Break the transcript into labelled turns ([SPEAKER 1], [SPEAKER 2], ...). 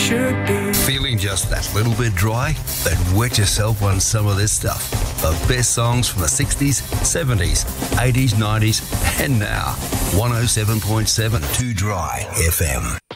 [SPEAKER 1] should be.
[SPEAKER 2] Feeling just that little bit dry? Then wet yourself on some of this stuff. The best songs from the 60s, 70s, 80s, 90s, and now. 107.7 2 Dry FM.